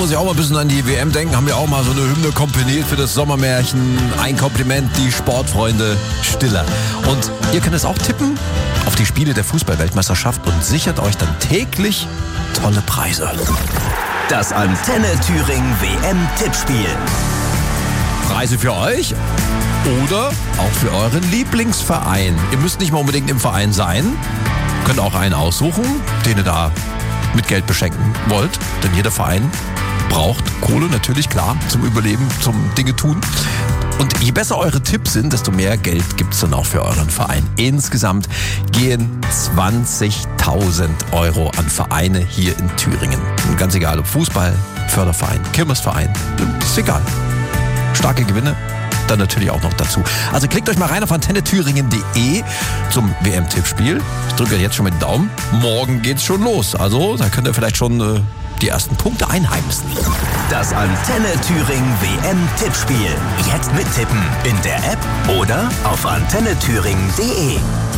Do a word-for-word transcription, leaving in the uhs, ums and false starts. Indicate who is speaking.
Speaker 1: muss ich auch mal ein bisschen an die W M denken. Haben wir auch mal so eine Hymne komponiert für das Sommermärchen. Ein Kompliment, die Sportfreunde Stiller. Und ihr könnt es auch tippen auf die Spiele der Fußball-Weltmeisterschaft und sichert euch dann täglich tolle Preise.
Speaker 2: Das Antenne Thüringen W M-Tippspiel.
Speaker 1: Preise für euch oder auch für euren Lieblingsverein. Ihr müsst nicht mal unbedingt im Verein sein. Könnt auch einen aussuchen, den ihr da mit Geld beschenken wollt. Denn jeder Verein braucht Kohle, natürlich, klar, zum Überleben, zum Dinge tun. Und je besser eure Tipps sind, desto mehr Geld gibt es dann auch für euren Verein. Insgesamt gehen zwanzigtausend Euro an Vereine hier in Thüringen. Und ganz egal, ob Fußball, Förderverein, Kirmesverein, ist egal. Starke Gewinne, dann natürlich auch noch dazu. Also klickt euch mal rein auf antenne thüringen punkt de zum W M-Tippspiel. Ich drücke jetzt schon mit den Daumen. Morgen geht's schon los. Also da könnt ihr vielleicht schon äh, die ersten Punkte einheimsen.
Speaker 2: Das Antenne Thüringen W M-Tippspiel. Jetzt mittippen in der App oder auf antenne thüringen punkt de.